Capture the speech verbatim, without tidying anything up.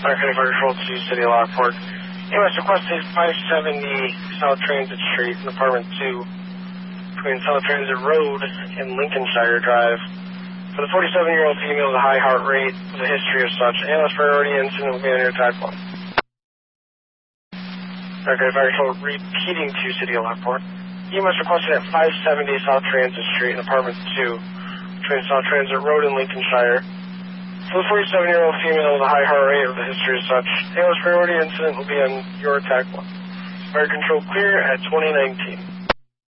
County Fire Control to City of Lockport. A M S requested five seventy South Transit Street in Apartment two between South Transit Road and Lincolnshire Drive. For the forty-seven-year-old female with a high heart rate with a history of such, A M S priority incident will be on your attack one. County Fire Control repeating to City of Lockport. E M S requested at five seventy South Transit Street in Apartment two between South Transit Road and Lincolnshire. For the forty-seven-year-old female with a high heart rate with a history of such, A M S priority incident will be on your attack one. Fire Control clear at twenty nineteen.